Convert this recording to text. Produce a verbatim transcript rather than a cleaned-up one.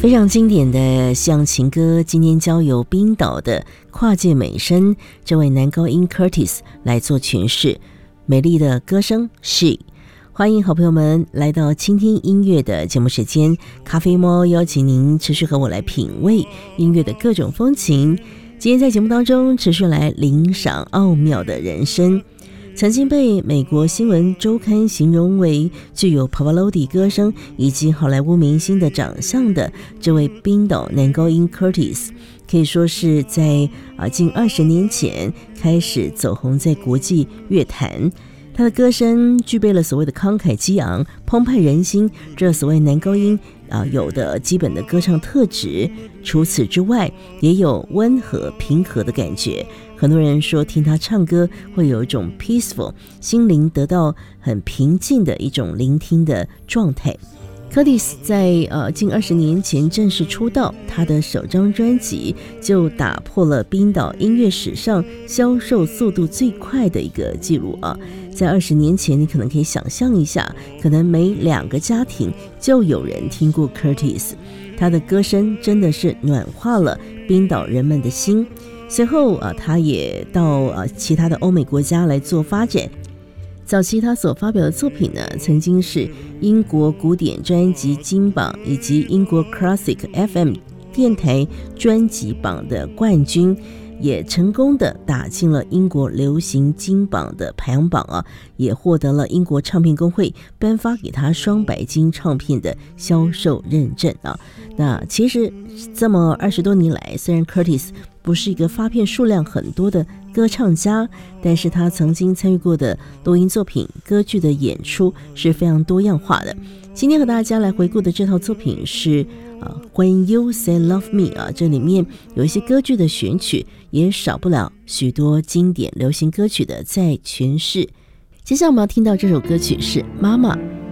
非常经典的西洋情歌，今天交由冰岛的跨界美声这位男高音 Curtis 来做诠释，美丽的歌声 She。 欢迎好朋友们来到倾听音乐的节目时间，咖啡猫邀请您持续和我来品味音乐的各种风情。今天在节目当中持续来领赏奥妙的人生。曾经被美国新闻周刊形容为具有 Pavarotti 歌声以及好莱坞明星的长相的这位冰岛男高音 Curtis， 可以说是在啊近二十年前开始走红在国际乐坛。他的歌声具备了所谓的慷慨激昂、澎湃人心，这所谓男高音啊有的基本的歌唱特质。除此之外，也有温和平和的感觉。很多人说听他唱歌会有一种 peaceful， 心灵得到很平静的一种聆听的状态。Curtis 在呃近二十年前正式出道，他的首张专辑就打破了冰岛音乐史上销售速度最快的一个记录啊！在二十年前，你可能可以想象一下，可能每两个家庭就有人听过 Curtis， 他的歌声真的是暖化了冰岛人们的心。随后啊，他也到啊其他的欧美国家来做发展。早期他所发表的作品呢，曾经是英国古典专辑金榜以及英国 Classic F M 电台专辑榜的冠军，也成功的打进了英国流行金榜的排行榜啊，也获得了英国唱片工会颁发给他双白金唱片的销售认证啊。那其实这么二十多年来，虽然 Curtis 不是一个发片数量很多的歌唱家，但是他曾经参与过的录音作品、歌剧的演出是非常多样化的。今天和大家来回顾的这套作品是啊 When You Say Love Me 啊，这里面有一些歌剧的选曲，也少不了许多经典流行歌曲的再诠释。接下来我们要听到这首歌曲是妈妈